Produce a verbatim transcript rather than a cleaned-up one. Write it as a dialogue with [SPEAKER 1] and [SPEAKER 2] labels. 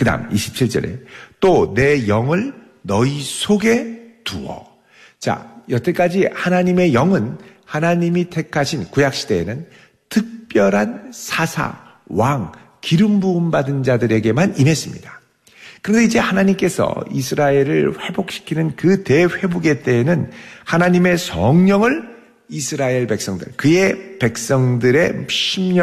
[SPEAKER 1] 그 다음 이십칠 절에 또 내 영을 너희 속에 두어. 자, 여태까지 하나님의 영은 하나님이 택하신 구약시대에는 특별한 사사, 왕, 기름 부음 받은 자들에게만 임했습니다. 그런데 이제 하나님께서 이스라엘을 회복시키는 그 대회복의 때에는 하나님의 성령을 이스라엘 백성들, 그의 백성들의 심령